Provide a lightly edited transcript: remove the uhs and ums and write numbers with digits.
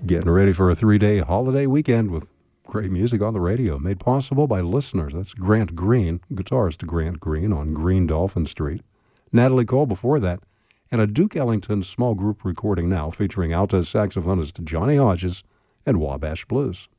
Getting ready for a 3-day holiday weekend with great music on the radio, made possible by listeners. That's Grant Green, guitarist Grant Green on Green Dolphin Street. Natalie Cole before that, and a Duke Ellington small group recording now featuring alto saxophonist Johnny Hodges and Wabash Blues.